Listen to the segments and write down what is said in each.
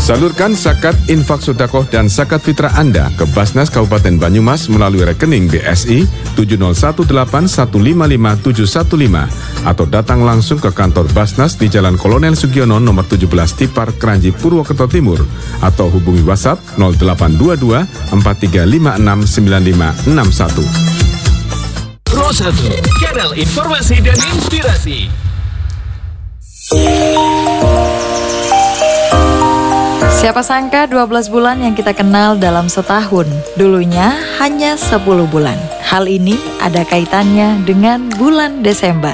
Salurkan zakat, infak sedekah dan zakat fitrah Anda ke Basnas Kabupaten Banyumas melalui rekening BSI 70181555715 atau datang langsung ke kantor Basnas di Jalan Kolonel Sugiono nomor 17 Tipar, Kranji, Purwokerto Timur atau hubungi WhatsApp 0822 43569561. Pro 1, kanal informasi dan inspirasi. Siapa sangka 12 bulan yang kita kenal dalam setahun, dulunya hanya 10 bulan. Hal ini ada kaitannya dengan bulan Desember.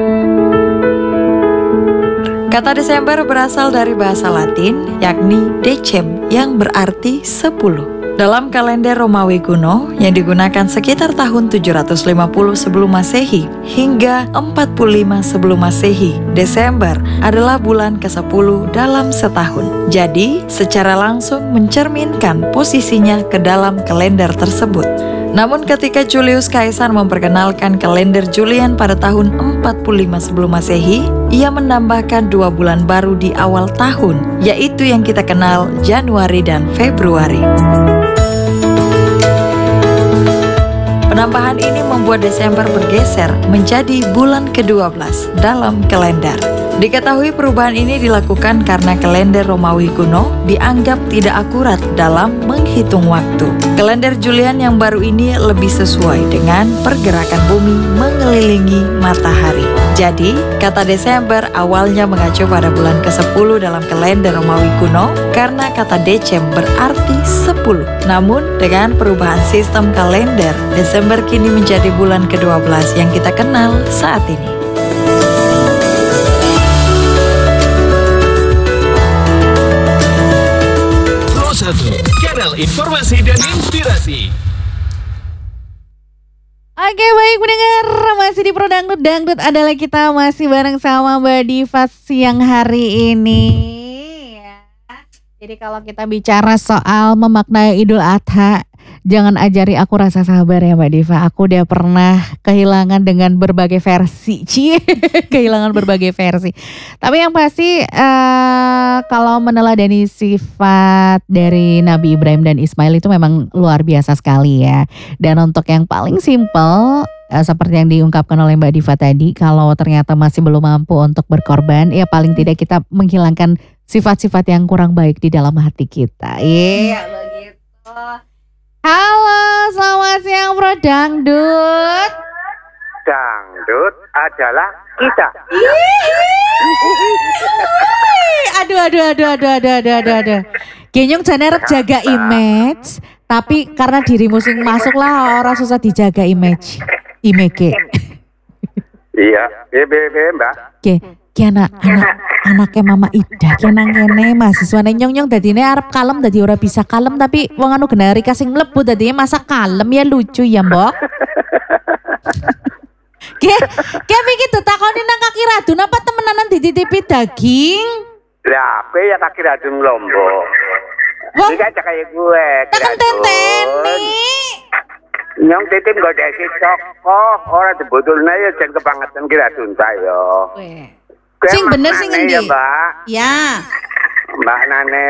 Kata Desember berasal dari bahasa Latin, yakni Decem, yang berarti 10. Dalam kalender Romawi kuno yang digunakan sekitar tahun 750 sebelum Masehi hingga 45 sebelum Masehi, Desember adalah bulan ke-10 dalam setahun. Jadi, secara langsung mencerminkan posisinya ke dalam kalender tersebut. Namun ketika Julius Caesar memperkenalkan kalender Julian pada tahun 45 sebelum Masehi, ia menambahkan 2 bulan baru di awal tahun, yaitu yang kita kenal Januari dan Februari. Penambahan ini membuat Desember bergeser menjadi bulan ke-12 dalam kalender. Diketahui perubahan ini dilakukan karena kalender Romawi kuno dianggap tidak akurat dalam menghitung waktu. Kalender Julian yang baru ini lebih sesuai dengan pergerakan bumi mengelilingi matahari. Jadi, kata Desember awalnya mengacu pada bulan ke-10 dalam kalender Romawi kuno karena kata Decem berarti 10. Namun, dengan perubahan sistem kalender, Desember kini menjadi bulan ke-12 yang kita kenal saat ini. Pro 1, kanal informasi dan inspirasi. Oke, baik pendengar, masih di Pro Dangdut adalah kita masih bareng sama Mbak Diva siang hari ini ya. Jadi kalau kita bicara soal memaknai Idul Adha, jangan ajari aku rasa sabar ya Mbak Diva. Aku udah pernah kehilangan dengan berbagai versi. Kehilangan berbagai versi. Tapi yang pasti kalau meneladani sifat dari Nabi Ibrahim dan Ismail itu memang luar biasa sekali ya. Dan untuk yang paling simpel, seperti yang diungkapkan oleh Mbak Diva tadi, kalau ternyata masih belum mampu untuk berkorban, ya paling tidak kita menghilangkan sifat-sifat yang kurang baik di dalam hati kita. Iya begitu. Halo, selamat siang Pro Dangdut. Dangdut adalah kita. Aduh. Genyong jane arep jaga image, tapi karena dirimu sing masuk lah orang susah dijaga image. Iya, Mbak. Ki anaknya Mama Ida ki nang kene mahasiswane nyong dadine arep kalem dadi ora bisa kalem tapi wong anu genari kasing mlebu dadine masa kalem ya lucu ya, Mbok. Ki iki ditakoni nang kaki radun apa temenanan dititipi daging? Lah, apa ya kaki radun Lombok? Ini kan kayak gue. Tekan tenteni. Nyong titip gak ada si toko, orang sebetulnya ya jangan kebangetan kira radun saya. Sing bener sing ngendi? Ya, Mbak. Ya. Mbak Nane.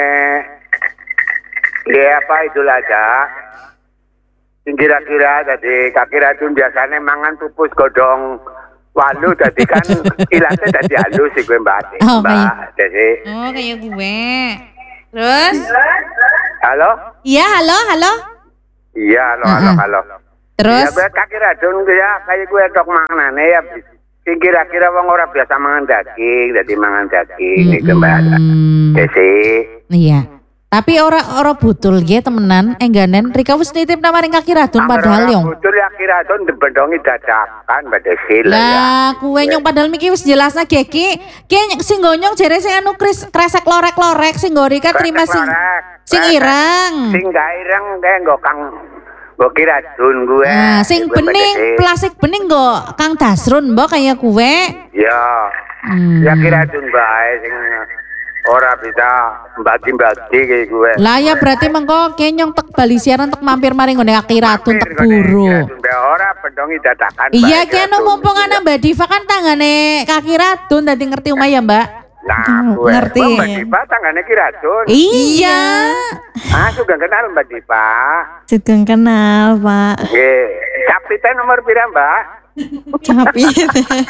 Iya apa Idul Adha? Sing kira-kira tadi kaki radun biasanya mangan pupus godong walu tadi kan ilatnya tadi halus sih gue Mbak. Mbak. Jadi. Oh kayak gue. Terus? Halo? Iya halo. Iya halo. Terus? Ya kaki radun ya kayak gue tok mangan ya. Sing kira-kira wong ora biasa mangan daging, dadi mangan daging iki Mbak. Desi. Iya. Tapi ora butul nggih temenan, engganen Rika wis nitip namaring kaki radun padahal yo. Butul ya kaki radun dibendongi dadakan Mbak Desi lah ya. Lah, kuwe nyong padahal miki wis jelasna ge ki sing gonyong jere sing anu kresek lorek-lorek sing nggo Rika terima sing ireng. Sing gak ireng nggo Kang Mbok kira dun gue. Nah, sing bening, plastik bening kok Kang Dasrun mbok kaya kuwe. Ya. Ya kira dun bae sing ora bisa bagi-bagi kayak gue. Lah ya berarti mengko kenyong tek bali siaran tek mampir maring ngene akiratun tek buru. Ora pendongi dadakan. Iya kene mumpung ana Mbak Diva kan tanggane kaki radun dadi ngerti omah ya, Mbak. Nah, gue. Ngerti. Mbak Diva tanggane ki racun. Iya. Sugeng kenal Mbak Diva. Sugeng kenal, Pak. Nggih. Capite nomor pira, Mbak? Capit.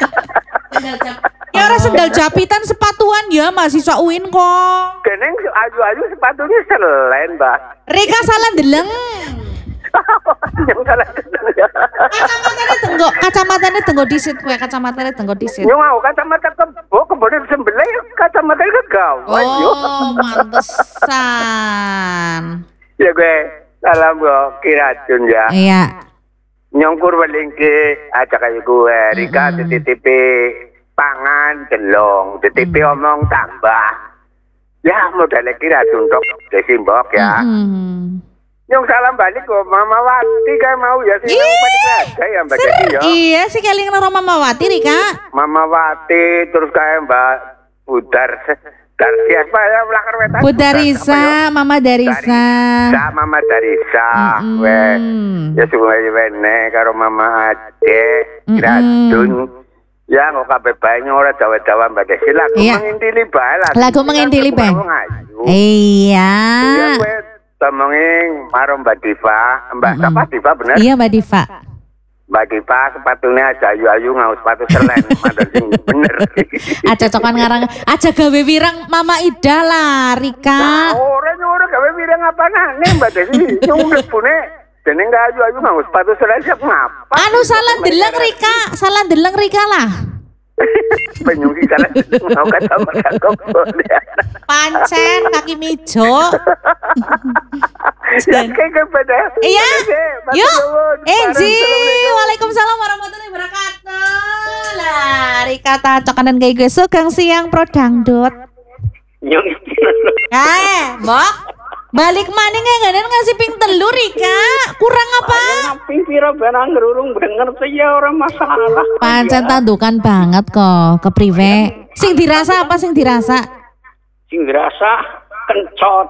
Ya ora sendal japitan sepatuan ya mahasiswa UIN kok. Keneng ayu-ayu sepatunya selen, Mbak. Rika salah deleng. Yang salah ya. Kacamatanya tenggo disit kowe, kacamatanya tenggo disit. Yo mau kacamata kebone disembelih, kacamata kegawan yo. Oh, mantesan. Ya gue salam kok kiracun ya. Iya. Nyongkur welingke aja kayak gue. Rika titipi pangan delong, titipi omong tambah. Ya modalnya kiracun tok desimbok ya. Nyong salam balik kok Mama Wati kayak mau ya sih ya Mbak Desi ya. Iya sih keling karo Mama Wati Rika. Mama Wati terus kayak Mbak Budar siapa ya belakang wetan. Bu Darisa, Mama Darisa. Mama Darisa. Ya suwe wene karo Mama Ade, Gradun. Ya kok kabeh bae ora dawa-dawa Mbak Desi lagu mengintili bae lah. Lagu mengintili bae. Iya. Ngomongin karo Mbak Diva, Mbak Diva bener? Iya Mbak Diva. Mbak Diva sepatunya aja ayu-ayu ngau sepatu selen, bener. Aja cokan ngarang, aja gawe wirang Mama Ida lah, Rika. Nah, orang gawe wirang apa nih Mbak Desi? Yang mlebune dene enggak ayu-ayu ngau sepatu selen siap ngapa? Anu salah deleng Rika lah. Penyungki salah mau kacamata boleh. Pancen kaki mijo. Kayak pada. Iya. Yuk. Enji. Waalaikumsalam warahmatullahi wabarakatuh. Lah, Rika tacokanan kayak gue sugeng siang pro dangdut. Nyung. Mbok. Balik maning ngasih ping telur Rika. Kurang apa? Ping pira benang ngerurung bener ya orang masalah. Pancen tandukan banget kok kepriwe. Sing dirasa apa sing dirasa? Sing dirasa kencot.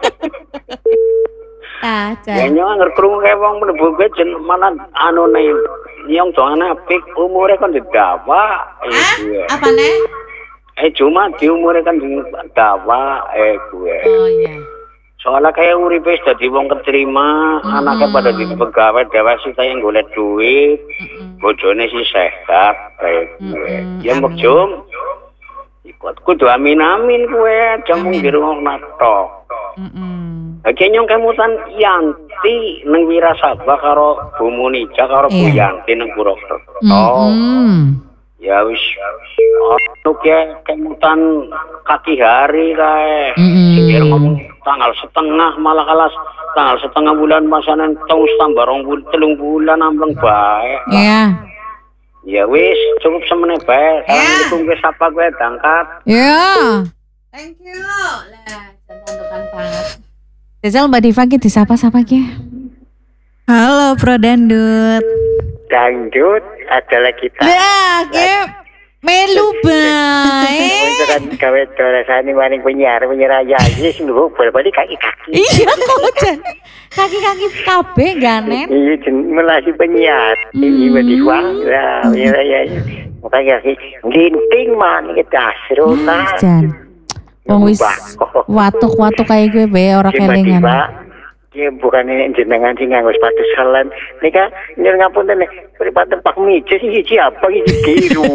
Nyong anger krungu kae wong mlebu ke jen malah anune nyong dongane apik umure kan didawa. Apane? Cuma di umure kan didawa gue. Oh iya. Soalnya kayak uripe dadi wong keterima, anaknya pada di pegawai dewasa yang golek duit, bojone sih sehat kayak gue. Ya mbok jom. Ikut kudu amin gue, jamung di rumah nato. Lagi nyong kemutan Yanti neng Wirasabah karo Bu Munija karo Bu Yanti neng Purwokerto. Ya wis anu kemutan kaki hari kae. Sikir ngomong tanggal setengah malah kalas tanggal setengah bulan masanan tahun tambah 3 bulan ambleng bae. Iya. Ya wis cukup semene bae. Assalamualaikum wis sapa kowe dangkat. Iya. Thank you. Lah, tandukan banget. Desel Mbak Diva ki disapa-sapa ki. Halo Pro Dangdut. Dangdut adalah kita. Ya, melu bae. Kan gawe dorasane maring penyiar aja sing lho bal-bali kaki-kaki. Iya kok kaki-kaki kabeh ganen. Iya melasi penyiar. Iya Diva. Ya. Makanya sih ginting man kita asrona. Jan. Wong wis watuk-watuk kayak gue bae ora kelingan. Ya bukan ini jenengan sing nganggo sepatu selen. Nika nyuwun ngapunten nek pripate Pak Mijo siji apa iki biru.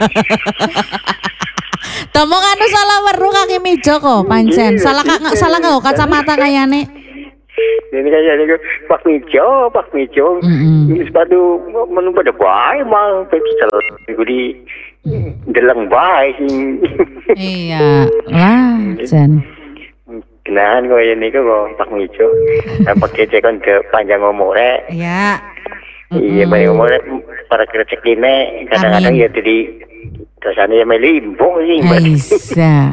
Tomong anu salah weruh kaki mijo kok pancen. Salah nggo kacamata kayane. Ini kayaknya Pak Mijo. Ini sepatu menu pada bae mah selen iku di deleng bae sing. Iya, lah jan. Kenahan kaya niku kok Pak Mijo. Pakai cekon ke panjang umure. Iya. Iya, panjang umure para rezekine kadang-kadang ya jadi dosane ya melimbung sih. Bisa.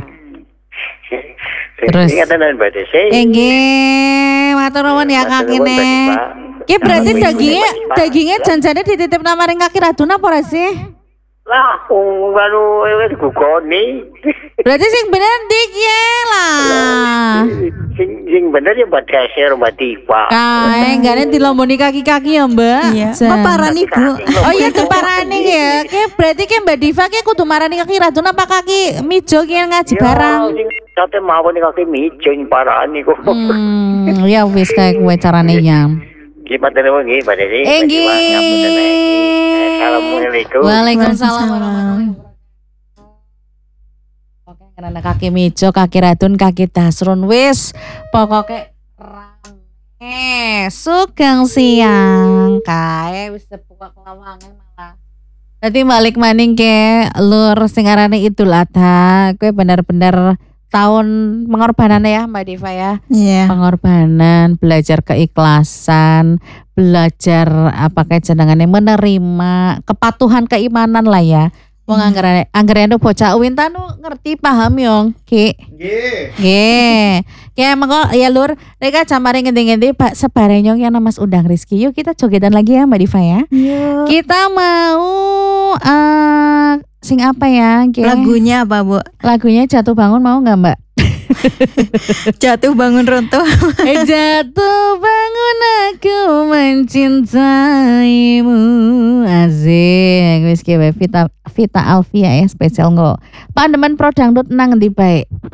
Terus ingatan Mbak Desi. Nggih, matur nuwun ya kakine. Ki berarti dagingnya janjane dititip namaring kaki radun apa ora sih? Lah, baru digugoni. Berarti sing bener dik ya lah. Sing sing bener ya Mbak Desir, Mbak Diva. Kae enggak dilomboni kaki-kaki ya, Mbak. Iya. Jan. Apa parani, Bu? Oh iya keparane ya. Kayak berarti kayak Mbak Diva kayak kudu marani kaki radun apa kaki mijo kayak ngaji barang. Sing sate mawon kaki mijo ing parani kok. Ya wis kayak kowe carane ya. Gimana nih nggih Mbak Desi? Nggih. Assalamualaikum. Waalaikumsalam warahmatullahi wabarakatuh. Oke, karena kaki mijo, kaki radun, kaki dasrun wis pokoknya rame. Sugeng siang kae wis buka lawangan malah. Dadi balik maning ke lur sing arane Idul Adha, kowe bener-bener tahun pengorbanan ya Mbak Diva ya. Iya. Pengorbanan, belajar keikhlasan, belajar apa kayak jenengannya menerima kepatuhan keimanan lah ya. Wong anggerane bocah Uwintan ngerti paham yo, Ki. Nggih. Ya mengko ya Lur, reka jamare ngendi-ngendi Pak sebare nyong yang Mas undang Rizky. Yuk kita jogetan lagi ya Mbak Diva ya. Yuk. Kita mau sing apa ya? Lagunya apa, Bu? Lagunya Jatuh Bangun mau nggak Mbak? Jatuh bangun runtuh. Jatuh bangun aku mencintaimu. Asik. Wis ki Vita Alfia ya spesial nggo. Pandemen pro dangdut nang ndi bae?